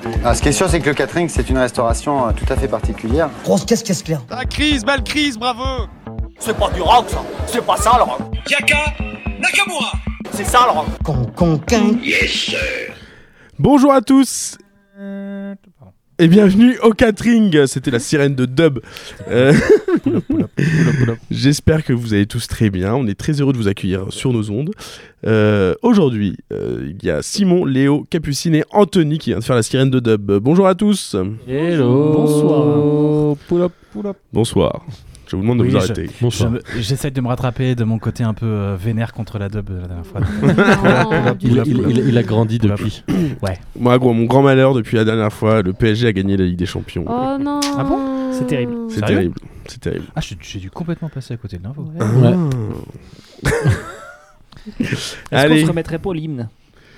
Ah, ce qui est sûr, c'est que le catering, c'est une restauration tout à fait particulière. Grosse caisse claire. Ah, crise, belle crise, bravo. C'est pas du rock, ça. C'est pas ça, le rock. Yaka Nakamura. C'est ça, le rock. Conquin. Yes, sir. Bonjour à tous et bienvenue au catering. C'était la sirène de Dub. J'espère que vous allez tous très bien. On est très heureux de vous accueillir sur nos ondes. Aujourd'hui, il y a Simon, Léo, Capucine et Anthony qui vient de faire la sirène de Dub. Bonjour à tous. Hello. Bonsoir. Pull up. Bonsoir. Je vous demande de vous arrêter. Bonsoir. J'essaie de me rattraper de mon côté un peu vénère contre la dub la dernière fois. Il a grandi depuis. Ouais. Moi, mon grand malheur depuis la dernière fois, le PSG a gagné la Ligue des Champions. Oh non. Ah bon ? C'est terrible. C'est Sérieux ? terrible. C'est terrible. Ah, j'ai dû complètement passer à côté de l'info. Ouais. Est-ce Allez. qu'on se remettrait pas l'hymne ?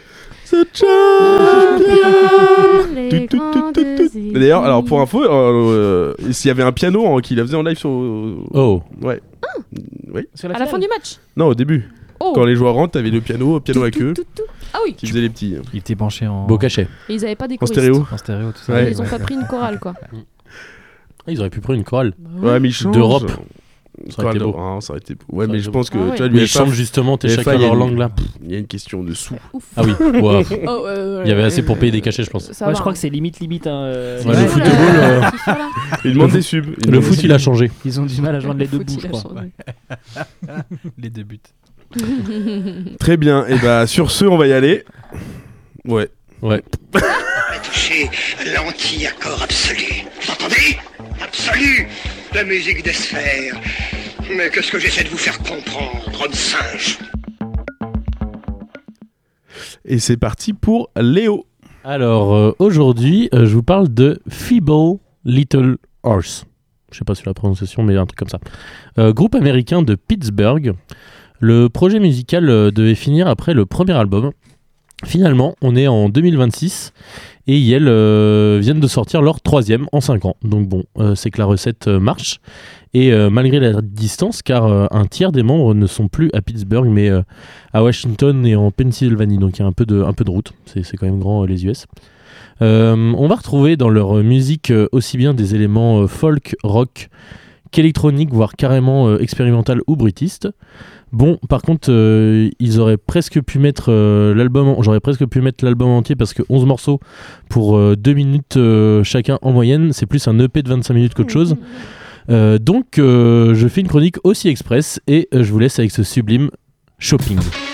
D'ailleurs, alors pour info, s'il y avait un piano qui la faisait en live sur. Oh. Ouais. Oui. À la fin du match. Non, au début. Oh. Quand les joueurs rentrent, t'avais le piano à queue Ah oui. qui faisait les petits. Il était branché en Beau cachet. Et ils avaient pas des En choristes. stéréo. en stéréo, tout ça. Ouais. Ils ont pas pris une chorale quoi. Ah, ils auraient pu prendre une chorale. Ouais, mais ils changent. D'Europe. Ça aurait été beau. Ah, ça aurait été beau. Ouais, Ça mais aurait je été pense que beau. Ah tu vois, ouais. Mais ils l'UEFA, chantent justement l'UEFA, chacun il y a leur une- langue là. Il y a une question de sous. Ouf. Ah oui. Wow. Oh, Il y avait assez pour payer des cachets, je pense. Ça Ouais, va. je crois que c'est limite. Ouais, Ouais, le football, Il demande des subs. le foot, il a changé. Ils ont du mal à joindre les deux Le bouts, foot, je il a crois. changé. Les deux buts. Très bien. Et bah, sur ce, on va y aller. Ouais. Ouais. Toucher l'anti-accord absolu. Vous entendez ? Absolu. La musique des sphères. Mais qu'est-ce que j'essaie de vous faire comprendre, homme singe ? Et c'est parti pour Léo. Alors, aujourd'hui, je vous parle de Feeble Little Horse. Je sais pas sur la prononciation, mais un truc comme ça. Groupe américain de Pittsburgh. Le projet musical devait finir après le premier album. Finalement, on est en 2026 et Yale viennent de sortir leur troisième en 5 ans. Donc bon, c'est que la recette marche. Et malgré la distance, car un tiers des membres ne sont plus à Pittsburgh, mais à Washington et en Pennsylvanie. Donc il y a un peu de route. C'est quand même grand les US. On va retrouver dans leur musique aussi bien des éléments folk, rock qu'électronique, voire carrément expérimental ou bruitiste. Bon, par contre, ils auraient presque pu mettre l'album. J'aurais presque pu mettre l'album entier parce que 11 morceaux pour 2 minutes chacun en moyenne, c'est plus un EP de 25 minutes qu'autre chose. Donc, je fais une chronique aussi express et je vous laisse avec ce sublime Shopping.